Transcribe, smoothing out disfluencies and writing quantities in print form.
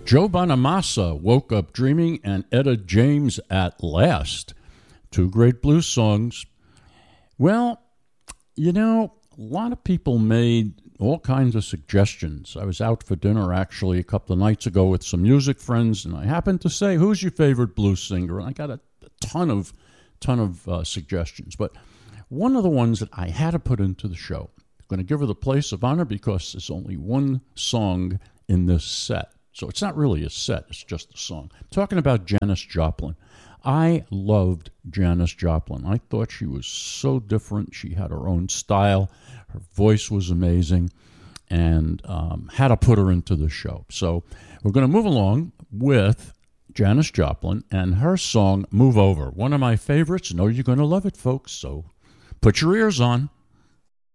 Joe Bonamassa, Woke Up Dreaming, and Etta James, At Last. Two great blues songs. Well, you know, a lot of people made all kinds of suggestions. I was out for dinner actually a couple of nights ago with some music friends, and I happened to say, who's your favorite blues singer? And I got a ton of suggestions. But one of the ones that I had to put into the show, I'm going to give her the place of honor because there's only one song in this set. So it's not really a set, it's just a song. I'm talking about Janis Joplin. I loved Janis Joplin. I thought she was so different. She had her own style. Her voice was amazing, and had to put her into the show. So we're going to move along with Janis Joplin and her song, Move Over. One of my favorites. Know you're going to love it, folks, so put your ears on.